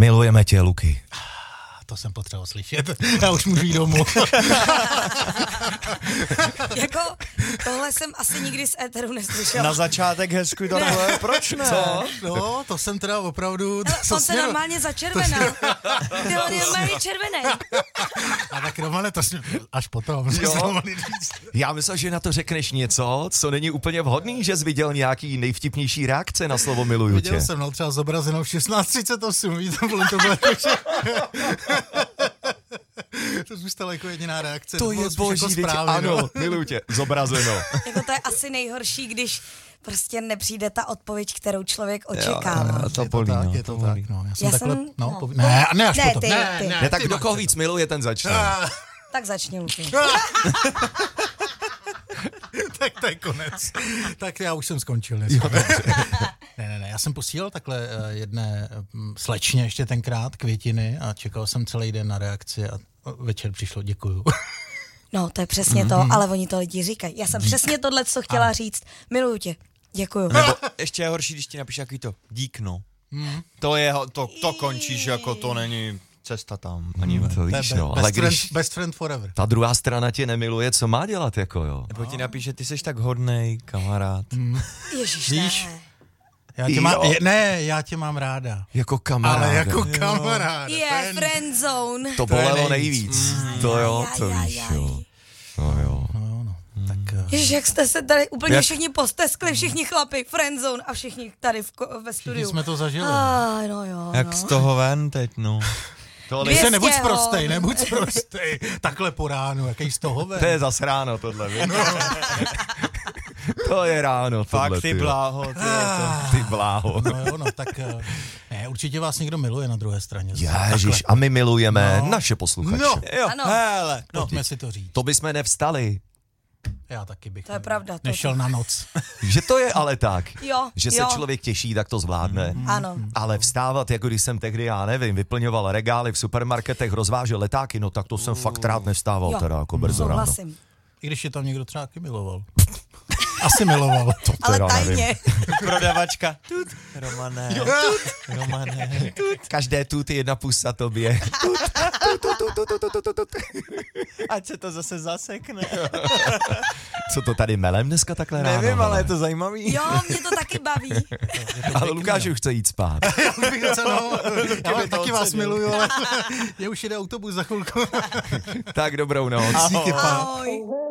Milujeme tě, Luky. To jsem potřeboval slyšet. Já už můžu jít domů. Jako, tohle jsem asi nikdy z éteru neslyšela. Na začátek hezky takhle, proč ne? Co? No, to jsem teda opravdu... On se normálně začervenal. On je normálně červený. A tak Romane, to jsi až potom. Já myslím, že na to řekneš něco, co není úplně vhodný, že jsi viděl nějaký nejvtipnější reakce na slovo miluju tě. Viděl jsem, no, třeba zobrazenou v 16:38, víte, to bylo to zůstalo jako jediná reakce. To je boží, jako ano, miluju tě, zobrazeno. Jako to je asi nejhorší, když prostě nepřijde ta odpověď, kterou člověk očekává. Jo, to bolí, no. Je to tak, no. Já jsem Já takhle, jsem- no, no. ne, až Ne, potom. ty. Ne, tak kdo koho víc miluje, ten začne. Tak začni, Luky. Tak to je konec. Tak já už jsem skončil. Ne, já jsem posílal takhle jedné slečně ještě tenkrát květiny a čekal jsem celý den na reakci a večer přišlo děkuju. No, to je přesně to, ale oni to lidi říkají. Já jsem přesně tohle, co chtěla říct. Miluju tě. Děkuju. Nebo ještě je horší, když ti napíš jaký to dík, no. To je, to končíš, jako to není cesta tam. Ani To víš, no, ale když Best friend forever. ta druhá strana tě nemiluje, co má dělat, jako jo? Nebo ti napíše, ty jsi tak hodnej, kamarád. Ježíš, Víš? ne. Já tě mám ráda. Jako kamarád. Ale jako kamarád. Je friendzone. To To je bolelo nejvíc. nejvíc. To jo, to víš, jo. No jo. No. Tak Ježiš, jak jste se tady úplně všichni posteskli, všichni chlapi, friendzone a všichni tady ve všichni studiu. jsme to zažili. No jo, Jak z toho ven teď, no. To, Dvě- Nebuď 200 sprostej. Takhle po ránu, jaký z toho ven. to je zas ráno tohle, víš? To je ráno tohle, Fakt ty jo. bláho, Ty bláho. No jo, no tak ne, určitě vás někdo miluje na druhé straně. Ježiš, a my milujeme naše posluchače. No. Jo, Ano. hele, no. Pojďme si to říct. To bychom nevstali. Já taky bych To je pravda. nešel na noc. Že to je ale tak. Jo, Že se jo. člověk těší, tak to zvládne. Ano. Ale vstávat, jako když jsem tehdy, já nevím, vyplňoval regály v supermarketech, rozvážel letáky, no tak to jsem fakt rád nevstával, Jo, teda jako brzo ráno. souhlasím. I když je tam někdo třeba taky miloval. Asi miloval. Ale teda nevím. tajně. Prodavačka. Tut. Romane. Romane. Každé tut je jedna pusa tobě. Ať se to zase zasekne. Co to tady melem dneska takhle ráno? Nevím, ale hele? je to zajímavý. Jo, mě to taky baví. Ale Lukáš už chce jít spát. Já vám taky vás miluju, ale je už jede autobus za chvilku. Tak dobrou noc. Díky, pán. Ahoj.